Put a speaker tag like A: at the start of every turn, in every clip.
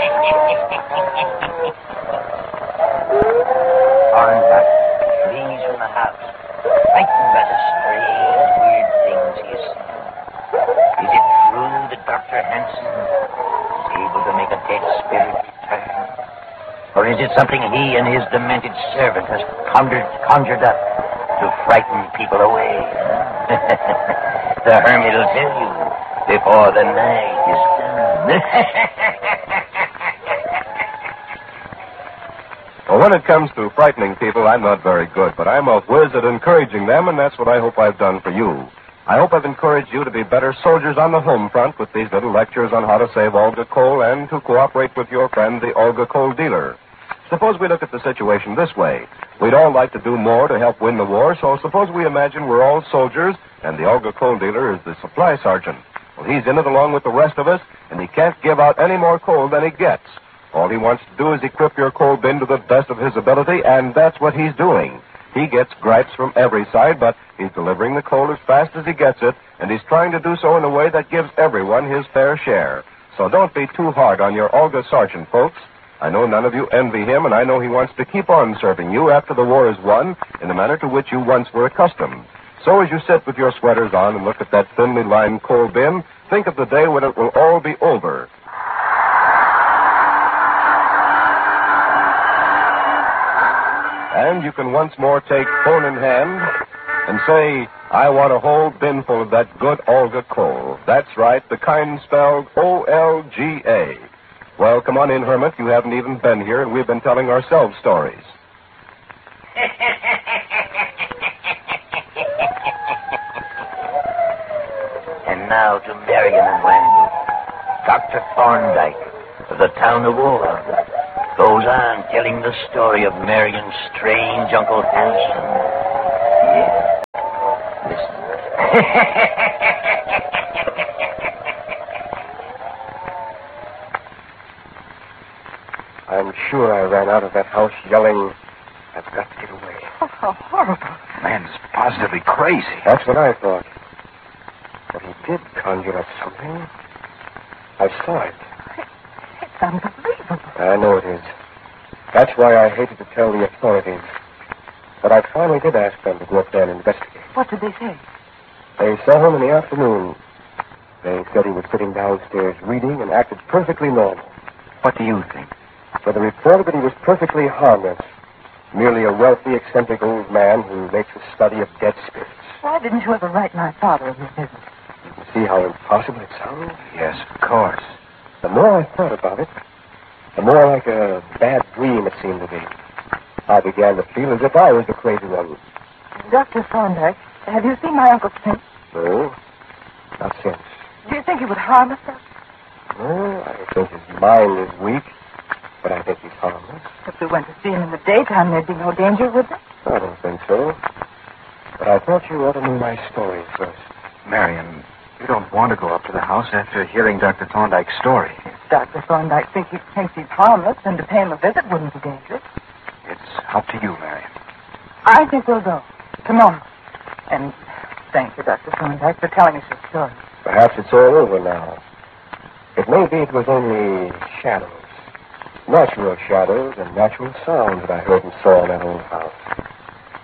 A: Thorndyke flees from the house, frightened by the strange, weird things he has seen. Is it true that Dr. Hanson is able to make a dead spirit return? Or is it something he and his demented servant has conjured up to frighten people away? The hermit will tell you before the night is done.
B: Well, when it comes to frightening people, I'm not very good, but I'm a whiz at encouraging them, and that's what I hope I've done for you. I hope I've encouraged you to be better soldiers on the home front with these little lectures on how to save Olga coal and to cooperate with your friend, the Olga coal dealer. Suppose we look at the situation this way. We'd all like to do more to help win the war, so suppose we imagine we're all soldiers and the Olga coal dealer is the supply sergeant. Well, he's in it along with the rest of us, and he can't give out any more coal than he gets. All he wants to do is equip your coal bin to the best of his ability, and that's what he's doing. He gets gripes from every side, but he's delivering the coal as fast as he gets it, and he's trying to do so in a way that gives everyone his fair share. So don't be too hard on your Olga sergeant, folks. I know none of you envy him, and I know he wants to keep on serving you after the war is won in the manner to which you once were accustomed. So as you sit with your sweaters on and look at that thinly lined coal bin, think of the day when it will all be over. And you can once more take phone in hand and say, I want a whole bin full of that good Olga coal. That's right, the kind spelled O-L-G-A. Well, come on in, Hermit. You haven't even been here, and we've been telling ourselves stories.
A: And now to Marion and Randall. Dr. Thorndyke of the town of Olga goes on telling the story of Marion's strange Uncle Hanson. Yes. Listen.
C: I'm sure I ran out of that house yelling, I've got to get away.
D: Oh, how horrible.
E: Man's positively crazy.
C: That's what I thought. But he did conjure up something. I saw it.
D: It's unbelievable.
C: I know it is. That's why I hated to tell the authorities. But I finally did ask them to go up there and investigate.
D: What did they say?
C: They saw him in the afternoon. They said he was sitting downstairs reading and acted perfectly normal.
E: What do you think?
C: So they reported that he was perfectly harmless. Merely a wealthy, eccentric old man who makes a study of dead spirits.
D: Why didn't you ever write my father of your visit?
C: You can see how impossible it sounds.
E: Yes, of course.
C: The more I thought about it, the more like a bad dream it seemed to be. I began to feel as if I was the crazy one.
D: Dr. Thorndyke, have you seen my Uncle since?
C: No, not since.
D: Do you think he would harm us?
C: No, I think his mind is weak, but I think he's harmless.
D: If we went to see him in the daytime, there'd be no danger, would there?
C: I don't think so. But I thought you ought to know my story first.
E: Marion, you don't want to go up to the house after hearing Dr. Thorndyke's story.
D: If Dr. Thorndyke thinks he's harmless, then to pay him a visit wouldn't be dangerous.
E: It's up to you, Marion.
D: I think we'll go. Tomorrow. And thank you, Dr. Thorndyke, for telling us your story.
C: Perhaps it's all over now. It may be it was only shadows. Natural shadows and natural sounds that I heard and saw in that old house.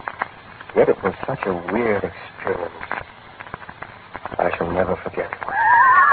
C: Yet it was such a weird experience. I shall never forget it.